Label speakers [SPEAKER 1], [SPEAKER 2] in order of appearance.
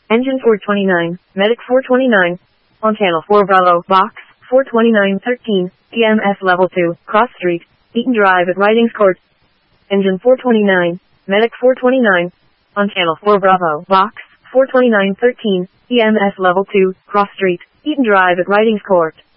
[SPEAKER 1] Engine 429, Medic 429. On Channel 4 Bravo, Box 42913, EMS Level 2, Cross Street, Eaton Drive at Ridings Court. Engine 429, Medic 429. On Channel 4 Bravo, Box 42913, EMS Level 2, Cross Street, Eaton Drive at Ridings Court.